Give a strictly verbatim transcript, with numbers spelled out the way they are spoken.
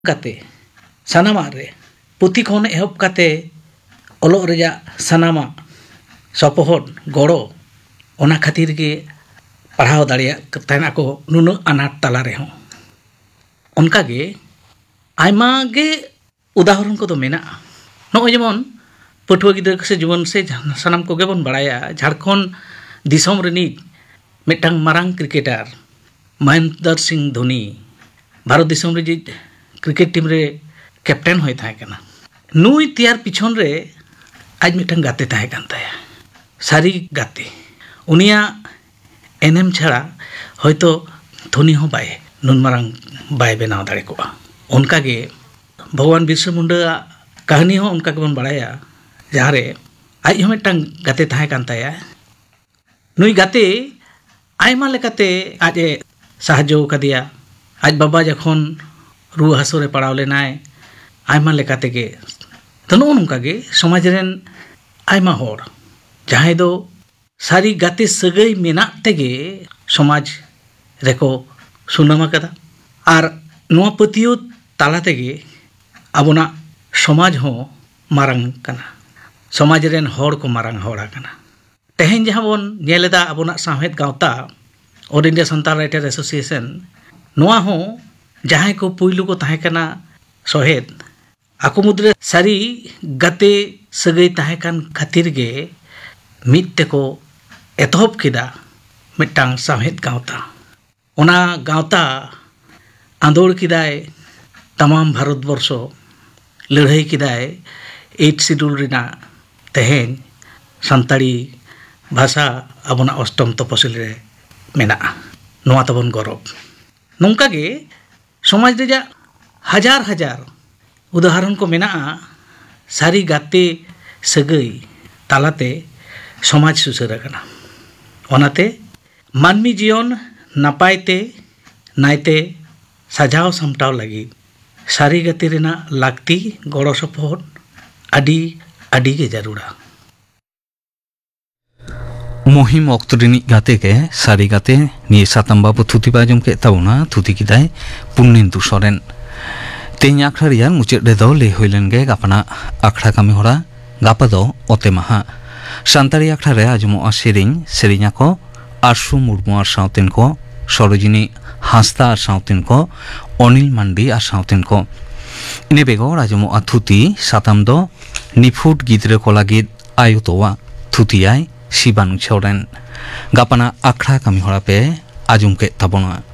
kate sanama re puthi khon ehop kate olog reja sanama sopohod goro ona khatir ge पढ़ाव दाड़िया तहना को नुनु अनाट तला रहे हों उनका गे आयमा गे उदाहरण को तो मेना नो जेमन पठुआ गिद्रा से जीवन से सानाम को गेबन बड़ाया झारखंड दिसोम रनी मिटंग मारांग क्रिकेटर महेंद्र सिंह धोनी भारत दिसोम रे क्रिकेट टीम रे कैप्टन होय थाय कना नुई तैयार पिछन रे आज मिटंग गाते थाय कान ताया सारी गाते उनिया एनएम छाड़ा होयतो धोनी हो बाय नुन मारांग बाय बनाव दाड़े को उनका गे भगवान बिरसा मुंडा कहानी हो उनका के बन बड़ाया जहाँ रे आज हम मिटंग गाते थाय कान ताया नुई गाते आयमा लेकाते आज साहाज्य कदिया आज बाबा जखन रुआ हासो रे पड़ाव लेनाय आयमा लेकाते गे तनो उनका गे समाज रेन आयमा होर जहाँ दो सारी गाते सगई मेना तेगे समाज रेको सुनामा कदा आर नोआ पतियो ताला तेगे अबोना समाज हो मारंग कना समाज रेन होड़ को मारंग होड़ा कना तेहेन जहाँ बोन नेलेदा अबोना साहेद गावता all India Santal writer association नोआ हो जहाँ को पुइलु को ताहे कना सोहेद आको मुद्रे सारी गाते सगई ताहे कान खातिर गे मित्ते को एतहब किदा मिटांग साहेद गावता ओना गावता आंदोड़ किदाय तमाम भारत वर्षो लड़ाई किदाय एट शिड्यूल रिना तेहेन संताड़ी भाषा अबोना अष्टम तपसिल रे मेना नोआ तबन गौरव नोंका गे समाज रेजा हजार हजार उदाहरण को मेना सारी गाते सगई तालाते समाज सुसर कना ओनाते मानमी जीवन नापायते नायते सजाव सामटाव लगी सारी गति रेना लागती गड़ो सपोहट आदि आदि गे जरूरा मुहिम अक्तरिनी गाते के सारी गाते नि सातम बाबू थुति बाजम के ताउना थुति किदाय पुन्नेन्दु सोरेन तेन आखड़ा रियान मुचेद रेदो ले होइलेन गे गापना आखड़ा कामी होरा गापा दो ओते माहा सान्ताड़ी आखड़ा रे आजमो सेरिंग सेरिंगा को आरसु मुर्मु आर साउतेन को सरोजिनी हांसदा आर साउतेन को अनिल मांडी आर साउतेन को इने बेगो आजमो थुति साताम दो निफुट गिद्रे को लागिद आयुतोवा थुतियाय शिबानु छोरेन गापना आखड़ा कामी होरा पे आजुम के ताबोना